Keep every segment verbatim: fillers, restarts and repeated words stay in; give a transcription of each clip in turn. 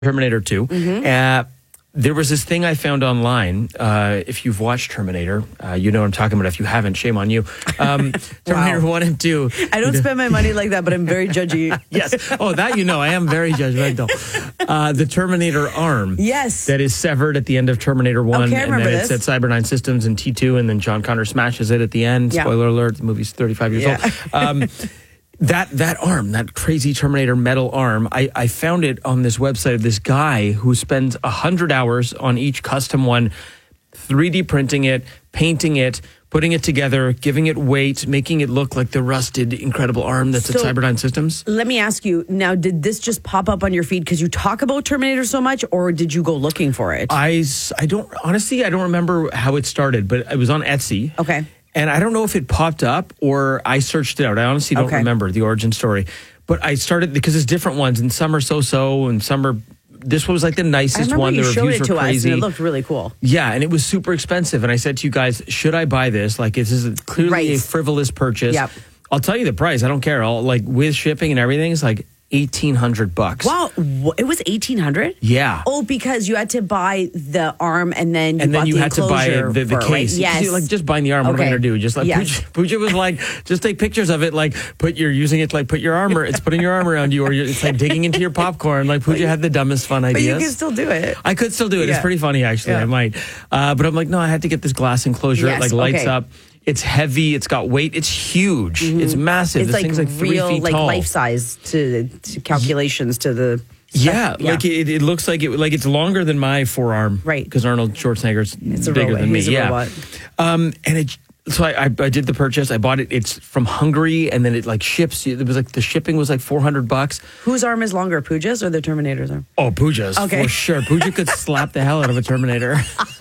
Terminator two. Mm-hmm. Uh, there was this thing I found online. Uh, if you've watched Terminator, uh, you know what I'm talking about. If you haven't, shame on you. Um, Terminator Wow. one and two. I don't spend my money like that, but I'm very judgy. Yes. Oh, that you know. I am very judgmental. Uh, the Terminator arm. Yes. That is severed at the end of Terminator one. Okay, I and remember then this. it's at Cyberdyne Systems and T two, and then John Connor smashes it at the end. Yeah. Spoiler alert, the movie's thirty-five years Yeah. old. Um, That that arm, that crazy Terminator metal arm, I, I found it on this website of this guy who spends one hundred hours on each custom one, three D printing it, painting it, putting it together, giving it weight, making it look like the rusted, incredible arm that's So- at Cyberdyne Systems. Let me ask you, now, did this just pop up on your feed because you talk about Terminator so much, or did you go looking for it? I, s- I don't, honestly, I don't remember how it started, but it was on Etsy. Okay. And I don't know if it popped up or I searched it out. I honestly don't Okay. remember the origin story. But I started, because there's different ones, and some are so-so, and some are, this one was like the I nicest remember one. you The showed reviews it were to us, crazy. and it looked really cool. Yeah, and it was super expensive. And I said to you guys, should I buy this? Like, this is clearly Right. a frivolous purchase. Yep. I'll tell you the price. I don't care. I'll, like, with shipping and everything, it's like eighteen hundred bucks. Wow, wh- it was eighteen hundred. Yeah. Oh, because you had to buy the arm and then you And then bought you the had to buy enclosure the, the for it, case. Right? Yes. You, like, just buying the arm. What am I Okay. going to do? Just like Yes. Pooja, Pooja was like, just take pictures of it. Like, put you're using it to, like, put your armor. It's putting your arm around you, or you're, it's like digging into your popcorn. Like, Pooja had the dumbest fun But you ideas. can still do it. I could still do it. It's Yeah. pretty funny, actually. Yeah. I might. Uh, but I'm like, no, I had to get this glass enclosure. Yes, It like lights okay. up. It's heavy. It's got weight. It's huge. It's massive. It's this like, thing's like three real, feet like tall. life size to, to calculations to the. Yeah, Yeah. like it, it looks like it like it's longer than my forearm, Right. Because Arnold Schwarzenegger's It's a bigger robot. than me. He's a yeah, robot. Um, and it. So I, I I did the purchase. I bought it. It's from Hungary, and then it like ships. It was like the shipping was like four hundred bucks. Whose arm is longer, Pooja's or the Terminator's arm? Oh, Pooja's Okay. for sure. Pooja could slap the hell out of a Terminator.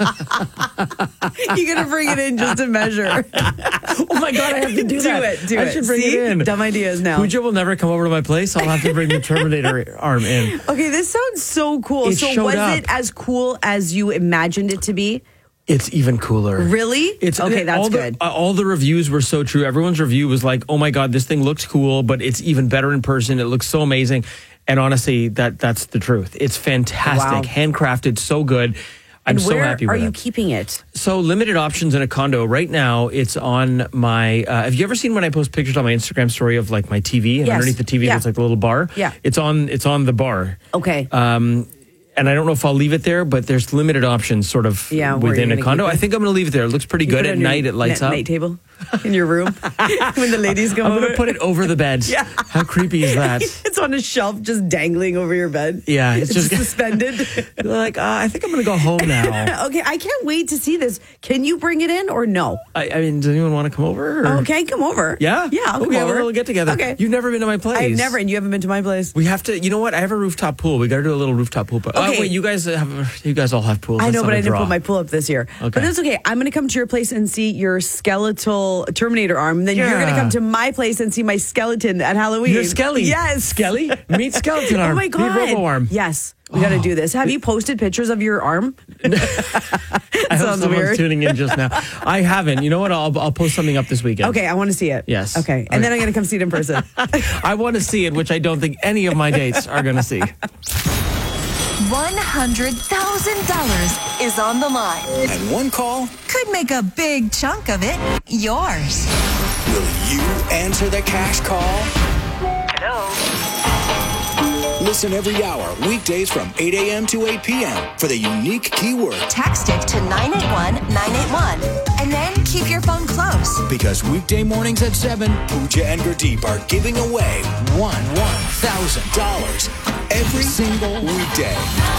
You're gonna bring it in just to measure. Oh my god, I have to do, do that. it. Do I it. should bring See? it in. Dumb ideas now. Pooja will never come over to my place. I'll have to bring the Terminator arm in. Okay, this sounds so cool. It so showed was up. it as cool as you imagined it to be? It's even cooler. Really? It's okay. That's all the, good. uh, all the reviews were so true. Everyone's review was like, "Oh my god, this thing looks cool, but it's even better in person. It looks so amazing." And honestly, that that's the truth. It's fantastic, Wow. handcrafted, so good. I'm and so where happy are with you it. keeping it? So limited options in a condo right now. It's on my. Uh, have you ever seen when I post pictures on my Instagram story of like my T V and Yes. underneath the T V Yeah. there's like the little bar? Yeah. It's on. It's on the bar. Okay. Um, and I don't know if I'll leave it there, but there's limited options sort of Yeah, where within you're a gonna condo. keep it? I think I'm going to leave it there. It looks pretty You good put it at on your night. It lights night, up. Night table in your room when the ladies come I'm over. going to put it over the bed. Yeah. How creepy is that? It's on a shelf, just dangling over your bed. Yeah, it's It's just- suspended. Like, uh, I think I'm going to go home now. Okay, I can't wait to see this. Can you bring it in or no? I, I mean, does anyone want to come over? Or? Okay, come over. Yeah? Yeah, I'll Okay, come have over. a little get together. Okay. You've never been to my place. I've never, and you haven't been to my place. We have to, you know what? I have a rooftop pool. We got to do a little rooftop pool. But, Okay. Oh, wait, you guys have, you guys all have pools. I That's know, not but a I didn't draw. put my pull up this year. But Okay. that's okay. I'm going to come to your place and see your skeletal Terminator arm. And then you're going to Yeah. come to my place and see my skeleton at Halloween. You're Skelly. Yes. Skelly? Meet skeleton arm. Oh my Meet God. robo arm. Yes. We got to do this. Have you posted pictures of your arm? I hope Sounds someone's weird. tuning in just now. I haven't. You know what? I'll, I'll post something up this weekend. Okay, I want to see it. Yes. Okay. And then I'm going to come see it in person. I want to see it, which I don't think any of my dates are going to see. one hundred thousand dollars is on the line. And one call, Could make a big chunk of it yours. will you answer the cash call? Listen every hour, weekdays from eight a.m. to eight p.m. for the unique keyword. Text it to nine eight one nine eight one and then keep your phone close. Because weekday mornings at seven, Pooja and Gurdeep are giving away one thousand dollars every single weekday.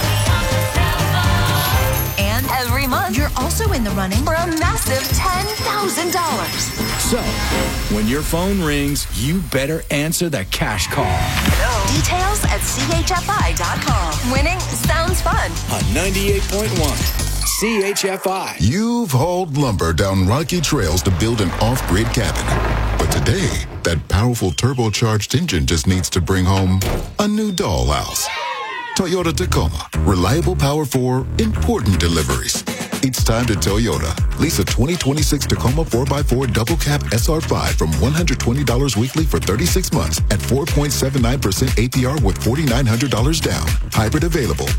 And every month, you're also in the running for a massive ten thousand dollars. So, when your phone rings, you better answer the cash call Details at C H F I dot com. Winning sounds fun. on ninety-eight point one C H F I. You've hauled lumber down rocky trails to build an off-grid cabin. But today, that powerful turbocharged engine just needs to bring home a new dollhouse. Toyota Tacoma. Reliable power for important deliveries. It's time to Toyota. Lease a twenty twenty-six Tacoma four by four Double Cab S R five from one hundred twenty dollars weekly for thirty-six months at four point seven nine percent A P R with four thousand nine hundred dollars down. Hybrid available.